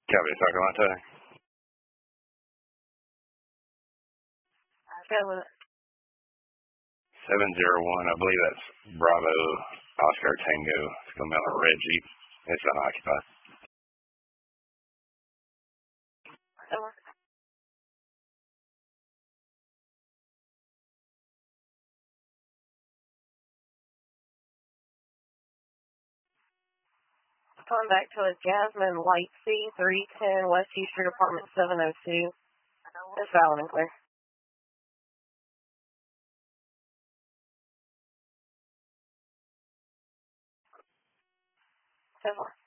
Copy, Sacramento. Go with it. 701, I believe that's Bravo Oscar Tango. It's going to be on a red Jeep. It's unoccupied. Over. Come back to a Jasmine White C 310 West East Street, apartment 702. It's valid and clear. So far.